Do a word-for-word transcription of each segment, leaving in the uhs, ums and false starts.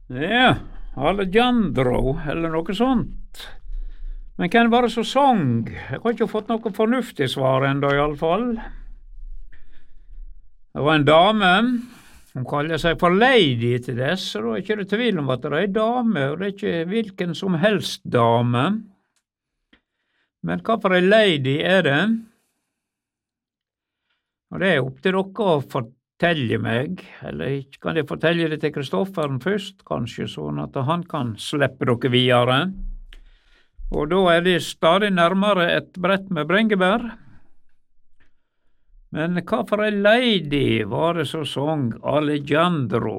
Ja, Alejandro, eller noe sånt. Men hvem var det som sang? Jeg har ikke fått noe fornuftig svar enda i alle fall. Det var en dame. Hun kaller seg for Lady til dess, så da er ikke det tvil om at det er en dame, og det er ikke hvilken som helst dame. Men hva for en lady er det? Og det er opp til dere å fortelle meg, eller kan jeg fortelle det til Kristofferen først, kanskje, sånn at han kan slippe dere videre. Og da er det stadig nærmere et brett med bringebær. Men hva for en lady var det som sang Alejandro?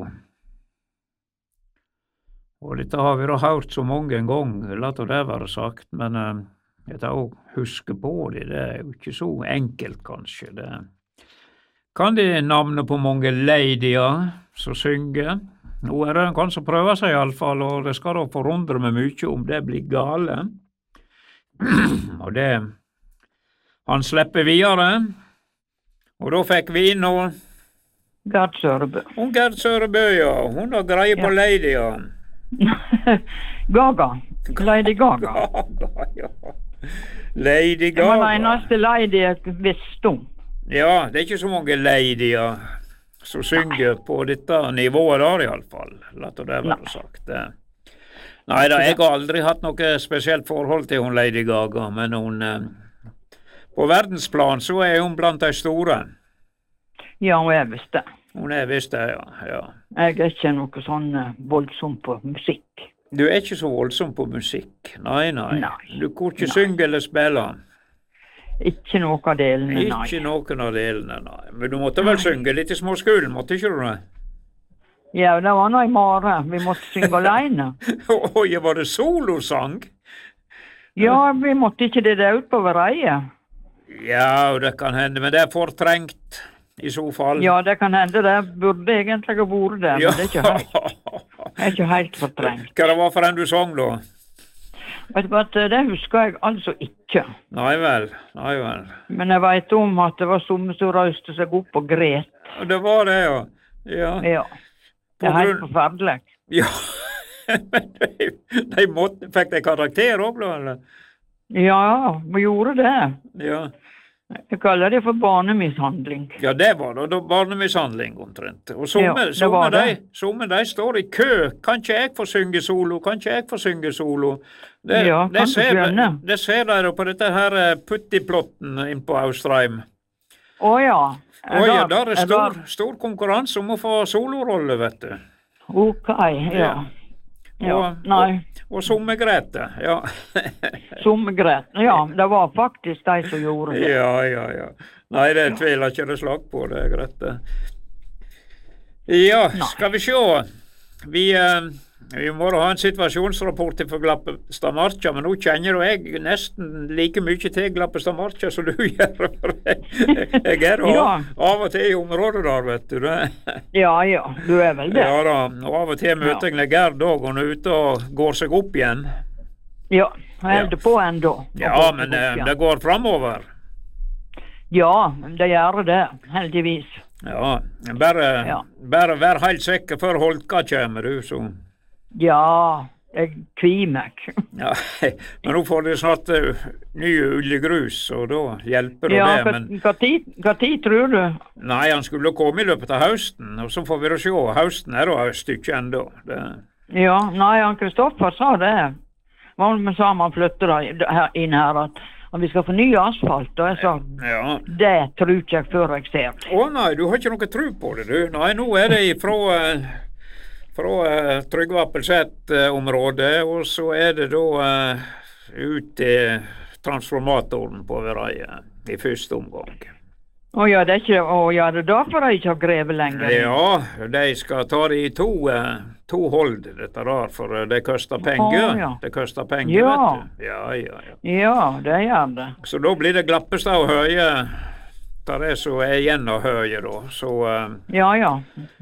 Og dette har vi da hørt så mange ganger, la det være sagt, men uh, jeg tar å huske på det, det er jo ikke så enkelt kanskje. Det kan de navnet på mange ladyer som synger. Nå er det en kan som prøver seg i alle fall, og det skal da forundre meg mye om det blir gale. Og det, han slipper videre, og da fikk vi inn og Gerd Sørebø. Hun Gerd Sørebø, ja. Hun har greie på ladyer. Gaga. Lady Gaga. Gaga, ja. Lady Gaga. Det var den eneste lady jeg visste om. Ja, det er ikke så mange ladyer som synger Nei. På dette nivået der i alle fall. La det være Nei. Sagt. Det. Nei da, jeg har aldri hatt noe spesielt forhold til hun Lady Gaga, men hun, på verdensplan så er hun blant de store. Ja, hun er visst det. Hun er visst det, ja. ja. Jeg er ikke noe sånn voldsom på musikk. Du er ikke så voldsom på musikk? Nei, nei. nei. Du kan ikke nei. Synge eller spille? Ikke noe av delene, nei. Ikke noen av delene, nei. Men du måtte vel synge litt i småskolen, måtte ikke du det? Ja, det var noe i morgen. Vi måtte synge alene. Oi, var det solosang? Ja, vi måtte ikke det der ut på vereie. Ja, det kan hende, men det er fortrengt i så fall. Ja, det kan hende. Det burde egentlig ha vært det, ja. Men det er ikke helt, det er ikke helt fortrengt. Hva det var for en du sang da? Vet du hva, det husker jeg altså ikke. Nei vel, nei vel. Men jeg vet om at det var somme som røste seg opp og gret. Det var det, ja. Ja. ja. Det er helt forferdelig. Ja, men de, de måtte, fikk de karakter også, eller? Ja, vi gjorde det. Ja. Jeg kaller det for barnemishandling. Ja, det var det, barnemishandling omtrent. Og somme, ja, somme, de, somme de står i kø. Kan ikke jeg få synge solo? Kan ikke jeg få synge solo? Det, ja, det kan ser, du skjønne. Det ser dere på dette her puttiplotten inn på Austrheim. Å ja. Å ja, der er stor, stor konkurranse om å få solorolle, vet du. Ok, ja. ja. Ja, og, nei. Og, og somme Grete, ja. Somme Grete, ja. Det var faktisk de som gjorde det. Ja, ja, ja. Nei, det tviler ikke det slag på det, Grete. Ja, nei. Skal vi se. Vi, uh, vi må da ha en situasjonsrapport til for Glappestad Markja, men nå kjenner jo jeg nesten like mye til Glappestad Markja som du gjør. Jeg, jeg er da ja. Av og til i området der, vet du det. Ja, ja, du er vel det. Ja da, og av og til møter jeg Gerd og hun er ute og går seg opp igjen. Ja, jeg holder ja. På enda. Ja, men uh, det går fremover. Ja, det gjør det, heldigvis. Ja, bare, ja. bare vær helt sikker før Holka kommer, du, så... Ja, jeg kvir meg. Ja, men nå får de snart uh, nye oljegrus, og da hjelper ja, det. Men... Hva tid, hva tid tror du? Nei, han skulle komme i løpet av høsten, og så får vi da se. Høsten er da et stykke enda. Det... Ja, nei, han Kristoffer sa det. Hva med sa man flytter inn her, at vi skal få ny asfalt, og jeg sa, ja. Det tror ikke jeg før jeg ser det. Å nei, du har ikke noe tro på det, du. Nei, nå er det fra... Uh... fra uh, Trygve Appelseth-området, uh, og så er det da uh, ut til transformatoren på Vereie i første omgang. Å ja, det er ikke, å ja, det er derfor de ikke har grevet lenger. Ja, de skal ta det i to, uh, to hold, dette der, for uh, det koster penger. Å, ja. Det koster penger, ja. vet du. Ja, ja, ja. Ja, det gjør det. Så da blir det Glappestad og Høie, der er så er igjen av Høie da, så... Uh, ja, ja.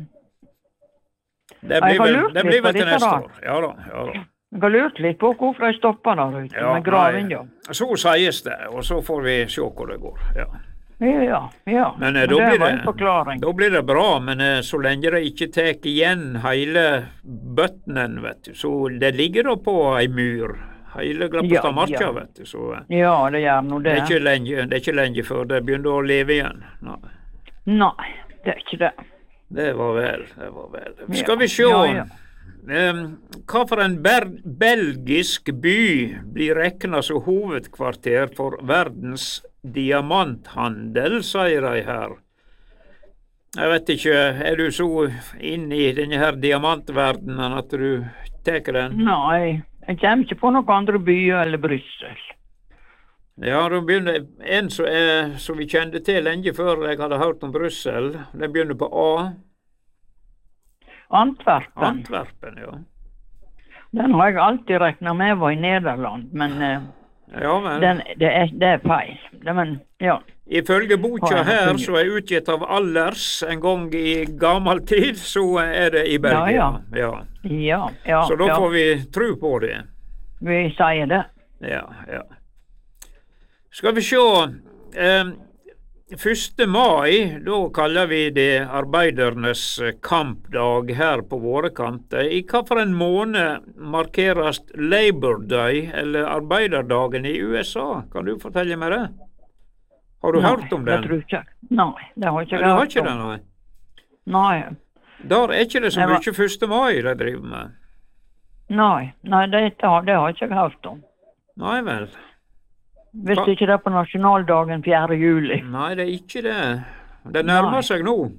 Det blir vel, det blir vel til neste år. Ja da, ja da. Jeg har lurt litt på hvorfor jeg stopper der ute, ja, med graven, ja. Så sies det, og så får vi se hvor det går, ja. Ja, ja. Men eh, Men da det blir var en det, forklaring. da blir det bra, men eh, så lenge det ikke tar igjen hele bøttenen, vet du, så det ligger da på ei mur, hele Glappestadmarka, Ja, ja. vet du, så eh, Ja, det gjør nå det det. er ikke lenge, det er ikke lenge før det begynner å leve igjen. Nei. Nei, det er ikke det. Det var vel, det var vel. Ja, Skal vi se, ja, ja. eh, hva for en ber belgisk by blir regnet som hovedkvarter for verdens diamanthandel, sier de her. Jeg vet ikke, er du så inn i denne her diamantverdenen at du tar den? Nei, jeg kommer ikke på noen andre byer eller Brussel. Ja, da begynner en som, er, som vi kjente til lenge før jeg hadde hørt om Brussel. Den begynner på A. Antwerpen. Antwerpen, ja. Den har jeg alltid regnet med var i Nederland, men eh, Ja, men den, det, er, det er feil. Det, men, ja. ifølge boka Ja, her, selvfølgelig. som er utgitt av Allers en gang i gammel tid, så er det i Belgia. Ja, ja. Ja, ja, Så da ja. får vi tro på det. Vi sier det. Ja, ja. Skal vi se. Eh, første mai, da kaller vi det arbeidernes kampdag her på våre kanter. I hva for en måned markeres Labor Day, eller arbeiderdagen i U S A? Kan du fortelle meg det? Har du Nei, hørt om det den? tror ikke jeg. Nei, det har ikke Nei, jeg du har hørt ikke om. den, nei. Nei, Der er ikke det så Jeg var- mye første mai de driver med. nei, nei det, har- det har ikke jeg hørt om. Nei vel. Hvis Hva? ikke det er på nasjonaldagen fjerde juli. Nei, det er ikke det. Det nærmer Nei. seg nå.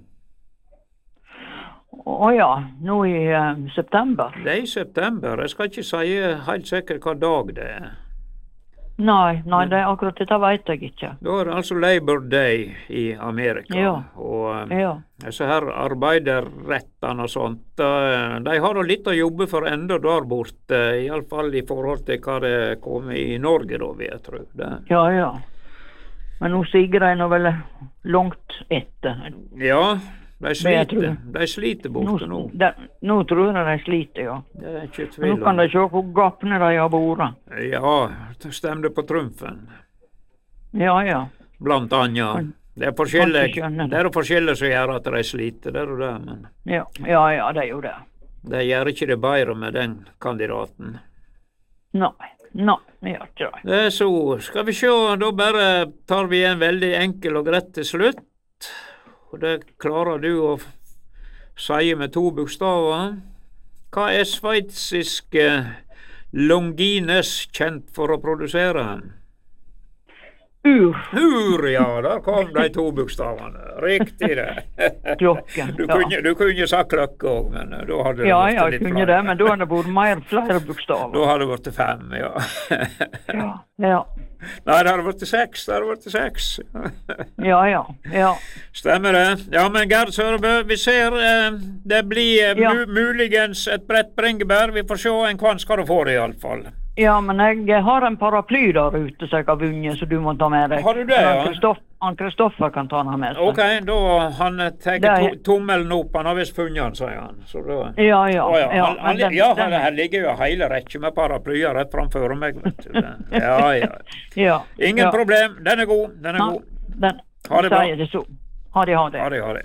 Å ja, nå i eh, september. Det er i september. Jeg skal ikke si helt sikkert hva dag det er. Nei, nei, det er akkurat dette vet jeg ikke. Da er det altså Labor Day i Amerika. Ja. Og eh, Ja, disse her arbeiderrettene og sånt, eh, de har da litt å jobbe for enda der borte, iallfall i forhold til hva det kommer i Norge, da, vil jeg tro. Det. ja, ja. Men nå siger de nå vel langt etter. Ja, de jeg sliter, tror. de sliter Nå, borte nå. de, nå tror jeg de sliter, ja. Det er ikke Nå tvil kan om. de se hvor gapne de har vært. Ja, stemte på trumfen, Ja, ja. blant annet. Kan- Det er forskjellig, kan ikke skjønne det. det er det forskjellig som gjør at de sliter, det er jo det, men Ja, ja, ja, det er jo det. det gjør ikke det bedre med den kandidaten. Nei, nei, det gjør ikke det. Det er så, skal vi se, da bare tar vi en veldig enkel og greit til slutt. Og det klarer du å f- si med to bokstaver. Hva er sveitsiske Longines kjent for å produsere? Ur, Ur, ja, der kom de to bokstavene. Riktig det. klokke. Du Ja, kunne, du kunne sagt klokke òg, men eh, da hadde det ja, vært ja, litt jeg kunne flere. det, men da hadde det vært mer flere bokstaver. Da hadde det vært fem, ja. Ja, ja, Nei, det hadde vært seks. Det hadde vært seks. ja, ja, ja. Stemmer det. Ja, men Gerd Sørebø, vi ser eh, det blir eh, Ja. mu muligens et bredt bringebær. Vi får se en kvann skal du få det, iallfall. Ja, men jeg har en paraply der ute som jeg har vunnet, så du må ta med deg. Har du det, Han ja? Kristoff, han Kristoffer kan ta den med seg. OK, da han tar Det er- to tommelen opp. Han har visst funnet den, sier han. Så da Ja, ja. Å, ja. ja, Han, han, men den- ja, den- her, her ligger jo hele rekke med paraplyer rett framfor meg, vet du. Det- Ja, ja. ja, Ingen ja. problem. Den er god. Den er Ja, god. den, Ha det bra. sier det så. Ha det, ha det. Ha det, ha det.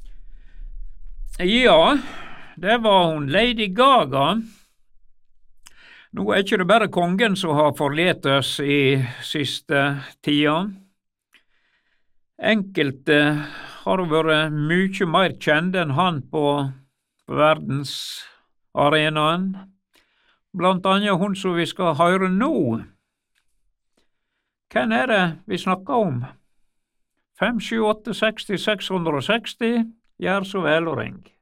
Ja, det var hun Lady Gaga. Nå er ikke det bare kongen som har forlatt oss i siste tida. Enkelte har vært mye mer kjente enn han på, på verdensarenaen. Blant annet hun som vi skal høre nå. Hvem er det vi snakker om? fem sju åtte seksti seks hundre og seksti, gjør så vel og ring.